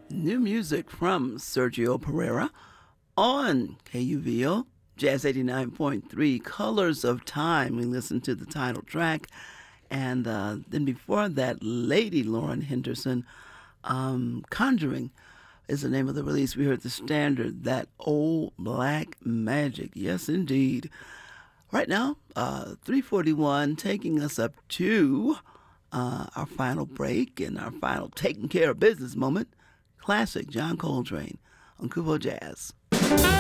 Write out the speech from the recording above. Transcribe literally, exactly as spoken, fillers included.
New music from Sergio Pereira on K U V O, Jazz eighty-nine point three, Colors of Time. We listened to the title track. And uh, then before that, Lady Lauren Henderson, um, Conjuring is the name of the release. We heard the standard, That Old Black Magic. Yes, indeed. Right now, uh, three forty-one, taking us up to uh, our final break and our final taking care of business moment. Classic John Coltrane on Kubo Jazz.